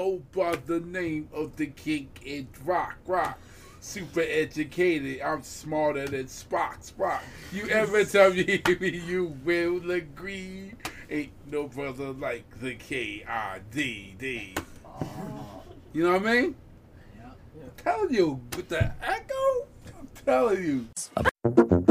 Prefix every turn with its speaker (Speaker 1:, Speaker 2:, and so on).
Speaker 1: go by the name of the king in rock. Super educated, I'm smarter than Spock. You ever tell me you will agree? Ain't no brother like the K-I-D-D. You know what I mean?
Speaker 2: Yeah.
Speaker 1: I'm telling you, with the echo, I'm telling you.